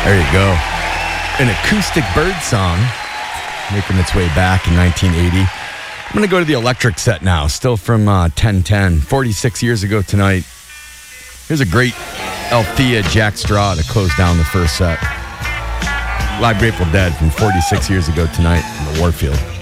There you go. An acoustic bird song making its way back in 1980. I'm going to go to the electric set now, still from 1010, 46 years ago tonight. Here's a great Althea Jack Straw to close down the first set. Live Grateful Dead from 46 years ago tonight in the Warfield.